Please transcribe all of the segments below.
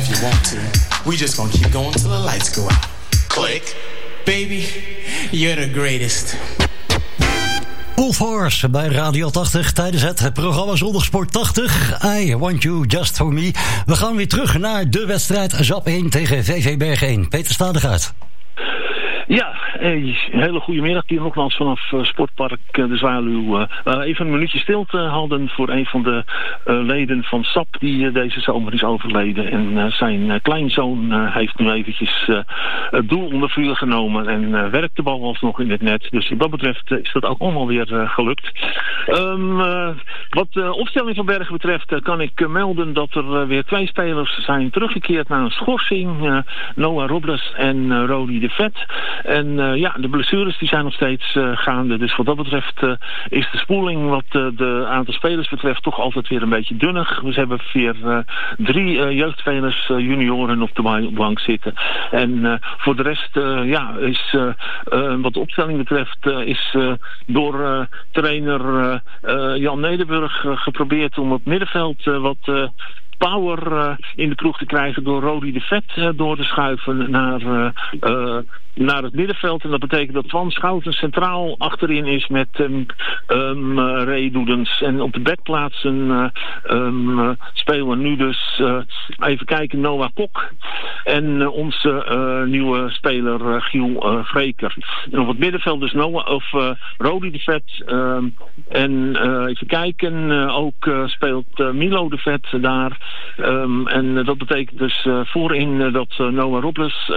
if you want to. We just gonna keep going till the lights go out. Click. Baby, you're the greatest. Wolf Horse bij Radio 80 tijdens het programma Zondagsport 80. I Want You Just For Me. We gaan weer terug naar de wedstrijd ZAP 1 tegen VV Bergen 1. Peter Stadegaard. Ja, een hele goede middag hier nogmaals vanaf Sportpark De Zwaluw. Even een minuutje stilte hadden voor een van de leden van SAP die deze zomer is overleden. En zijn kleinzoon heeft nu eventjes het doel onder vuur genomen en werkt de bal alsnog in het net. Dus wat dat betreft is dat ook allemaal weer gelukt. Wat de opstelling van Bergen betreft kan ik melden dat er weer 2 spelers zijn teruggekeerd na een schorsing. Noah Robles en Rodi de Vet. En de blessures die zijn nog steeds gaande. Dus wat dat betreft is de spoeling wat de aantal spelers betreft toch altijd weer een beetje dunnig. We hebben weer 3 jeugdspelers, junioren op de bank zitten. En voor de rest is wat de opstelling betreft is door trainer Jan Nederburg geprobeerd om het middenveld wat power in de ploeg te krijgen door Rodi de Vet door te schuiven naar het middenveld. En dat betekent dat Twan Schouten centraal achterin is met Ray Doedens. En op de backplaatsen spelen nu dus even kijken Noah Kok en onze nieuwe speler Giel Vreker. En op het middenveld dus Rodi de Vet en even kijken ook speelt Milo de Vet daar. En dat betekent dus voorin dat Noah Robles,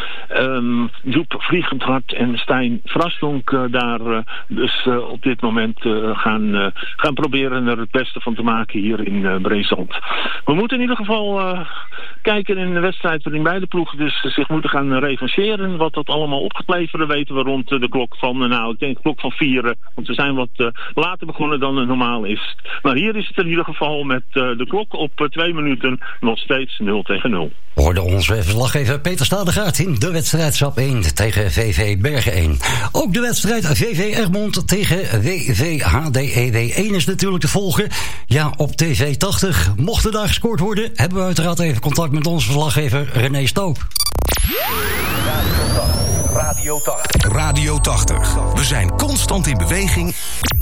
Joep Vliegendhart en Stijn Vrasdonk daar dus op dit moment gaan proberen er het beste van te maken hier in Breesland. We moeten in ieder geval kijken in de wedstrijd waarin beide ploegen dus zich moeten gaan revancheren. Wat dat allemaal op gaat leveren weten we rond de klok van, ik denk de klok van 4. Want we zijn wat later begonnen dan het normaal is. Maar hier is het in ieder geval met de klok op 2 minuten nog steeds 0-0. We hoorden onze verslaggever Peter Stadegaard in de wedstrijd SAP 1 tegen VV Bergen 1. Ook de wedstrijd VV Egmond tegen WV HDEW 1 is natuurlijk te volgen. Ja, op TV 80. Mocht er daar gescoord worden, hebben we uiteraard even contact met onze verslaggever René Stoop. Radio 80. Radio 80. We zijn constant in beweging